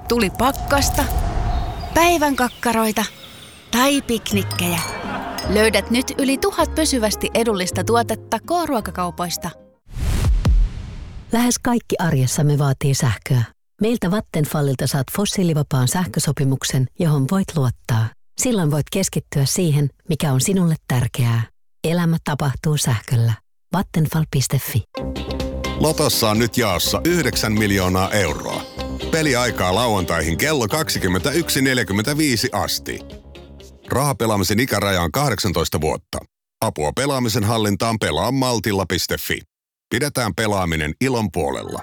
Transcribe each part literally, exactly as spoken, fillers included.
Tuli pakkasta, päivän kakkaroita tai piknikkejä. Löydät nyt yli tuhat pysyvästi edullista tuotetta K-ruokakaupoista. Lähes kaikki arjessamme vaatii sähköä. Meiltä Vattenfallilta saat fossiilivapaan sähkösopimuksen, johon voit luottaa. Silloin voit keskittyä siihen, mikä on sinulle tärkeää. Elämä tapahtuu sähköllä. Vattenfall piste fi. Lotossa on nyt jaossa yhdeksän miljoonaa euroa. Peliaikaa lauantaihin kello kaksikymmentäyksi neljäkymmentäviisi asti. Rahapelaamisen ikäraja on kahdeksantoista vuotta. Apua pelaamisen hallintaan pelaa maltilla piste fi. Pidetään pelaaminen ilon puolella.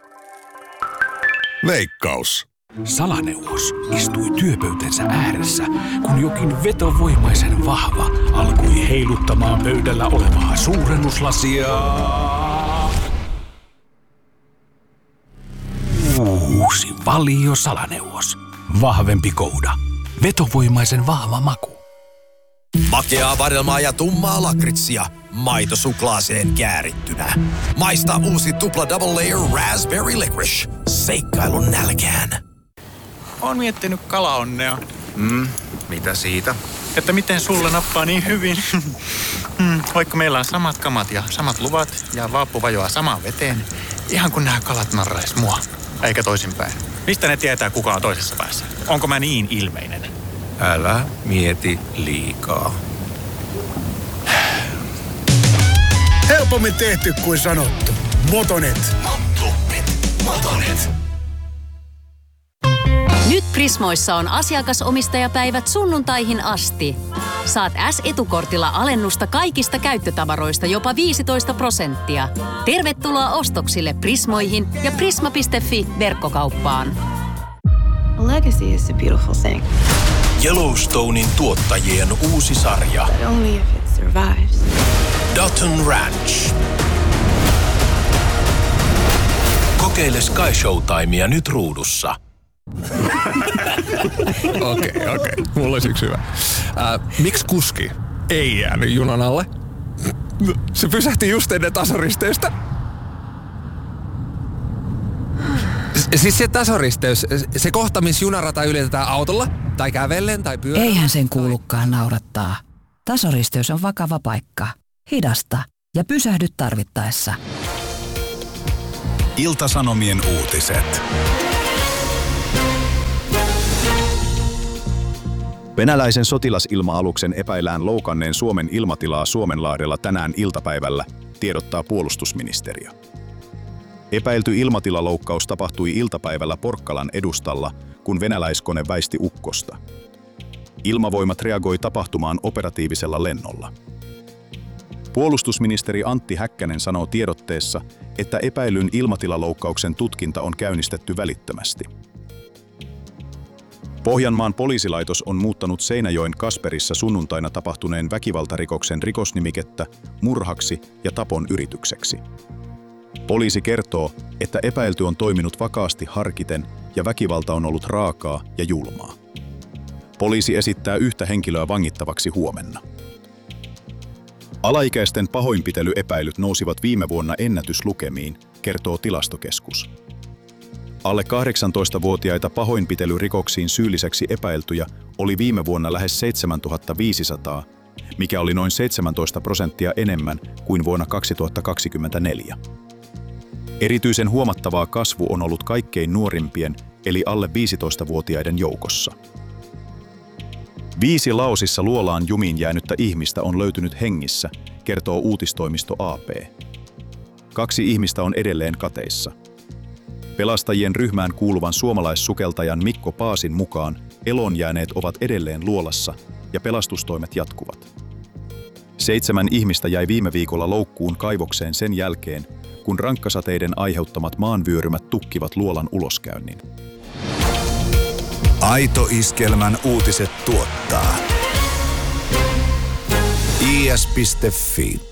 Veikkaus. Salaneuvos istui työpöytänsä ääressä, kun jokin vetovoimaisen vahva alkoi heiluttamaan pöydällä olevaa suurennuslasia. Uusi Valio Salaneuvos. Vahvempi kouda. Vetovoimaisen vahva maku. Makeaa vadelmaa ja tummaa lakritsia. Maito suklaaseen käärittynä. Maista uusi tupla double layer raspberry licorice. Seikkailun nälkään. Oon miettinyt kalaonnea. Mm, mitä siitä? Että miten sulle nappaa niin hyvin. mm, vaikka meillä on samat kamat ja samat luvat ja vaappu vajoaa samaan veteen. Ihan kun nämä kalat narrais mua. Eikä toisinpäin. Mistä ne tietää, kuka on toisessa päässä? Onko mä niin ilmeinen? Älä mieti liikaa. Helpommin tehty kuin sanottu. Motonet. Motonet. Motonet. Nyt Prismoissa on asiakasomistajapäivät sunnuntaihin asti. Saat S-etukortilla alennusta kaikista käyttötavaroista jopa viisitoista prosenttia. Tervetuloa ostoksille Prismoihin ja prisma piste fi verkkokauppaan. A legacy is a beautiful thing. Yellowstonein tuottajien uusi sarja. But only if it survives. Dutton Ranch. Kokeile Sky Showtimea nyt ruudussa. Okei, okei. Okay, okay. Mulla olisi yksi hyvä. Äh, miksi kuski ei jäänyt junan alle? Se pysähti just ennen tasoristeystä. Siis se tasoristeys, se kohta, missä junarata ylitetään autolla, tai kävellen, tai pyörällä. Eihän sen kuulukaan naurattaa. Tasoristeys on vakava paikka. Hidasta ja pysähdy tarvittaessa. Ilta-Sanomien uutiset. Venäläisen sotilasilma-aluksen epäillään loukanneen Suomen ilmatilaa Suomenlahdella tänään iltapäivällä, tiedottaa puolustusministeriö. Epäilty ilmatilaloukkaus tapahtui iltapäivällä Porkkalan edustalla, kun venäläiskone väisti ukkosta. Ilmavoimat reagoi tapahtumaan operatiivisella lennolla. Puolustusministeri Antti Häkkänen sanoo tiedotteessa, että epäilyn ilmatilaloukkauksen tutkinta on käynnistetty välittömästi. Pohjanmaan poliisilaitos on muuttanut Seinäjoen Kasperissa sunnuntaina tapahtuneen väkivaltarikoksen rikosnimikettä murhaksi ja tapon yritykseksi. Poliisi kertoo, että epäilty on toiminut vakaasti harkiten ja väkivalta on ollut raakaa ja julmaa. Poliisi esittää yhtä henkilöä vangittavaksi huomenna. Alaikäisten pahoinpitelyepäilyt nousivat viime vuonna ennätyslukemiin, kertoo Tilastokeskus. Alle kahdeksantoistavuotiaita pahoinpitelyrikoksiin syylliseksi epäiltyjä oli viime vuonna lähes seitsemäntuhatta viisisataa, mikä oli noin seitsemäntoista prosenttia enemmän kuin vuonna kaksituhattakaksikymmentäneljä. Erityisen huomattavaa kasvu on ollut kaikkein nuorimpien, eli alle viisitoistavuotiaiden joukossa. Viisi Laosissa luolaan jumiin jäänyttä ihmistä on löytynyt hengissä, kertoo uutistoimisto A P. Kaksi ihmistä on edelleen kateissa. Pelastajien ryhmään kuuluvan suomalaissukeltajan Mikko Paasin mukaan eloon jääneet ovat edelleen luolassa ja pelastustoimet jatkuvat. Seitsemän ihmistä jäi viime viikolla loukkuun kaivokseen sen jälkeen, kun rankkasateiden aiheuttamat maanvyörymät tukkivat luolan uloskäynnin. Aito Iskelmän uutiset tuottaa I S piste fi.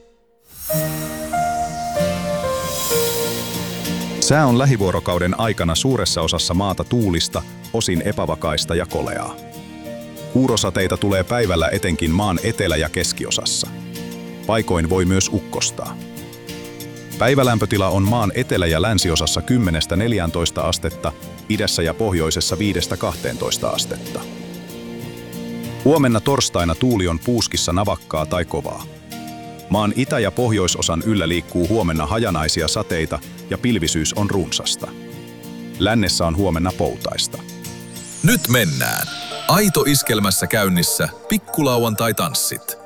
Sää on lähivuorokauden aikana suuressa osassa maata tuulista, osin epävakaista ja koleaa. Kuurosateita tulee päivällä etenkin maan etelä- ja keskiosassa. Paikoin voi myös ukkostaa. Päivälämpötila on maan etelä- ja länsiosassa kymmenestä neljääntoista astetta, idässä ja pohjoisessa viidestä kahteentoista astetta. Huomenna torstaina tuuli on puuskissa navakkaa tai kovaa. Maan itä- ja pohjoisosan yllä liikkuu huomenna hajanaisia sateita ja pilvisyys on runsasta. Lännessä on huomenna poutaista. Nyt mennään. Aito iskelmässä käynnissä pikkulauantai-tanssit.